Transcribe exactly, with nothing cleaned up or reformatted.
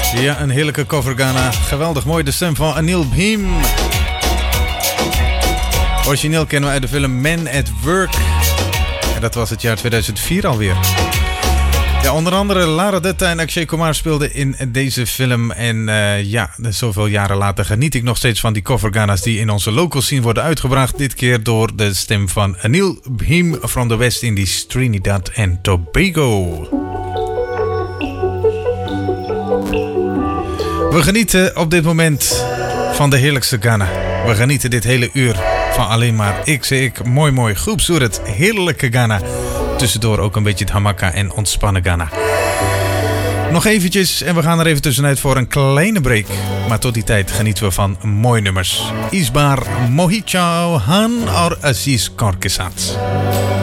Ja, een heerlijke cover Ghana. Geweldig mooi, de stem van Anil Bhim. Origineel kennen we uit de film Men at Work. En dat was het jaar tweeduizend vier alweer. Ja, onder andere Lara Dutta en Akshay Kumar speelden in deze film. En uh, ja, zoveel jaren later geniet ik nog steeds van die cover Ghana's die in onze local scene worden uitgebracht. Dit keer door de stem van Anil Bhim from the West Indies, Trinidad en Tobago. We genieten op dit moment van de heerlijkste Ghana. We genieten dit hele uur van alleen maar ik zeg ik, mooi mooi, groepsoeret, heerlijke Ghana. Tussendoor ook een beetje het hamaka en ontspannen Ghana. Nog eventjes en we gaan er even tussenuit voor een kleine break. Maar tot die tijd genieten we van mooie nummers. Isbar Mohichao Han or Aziz Korkesat.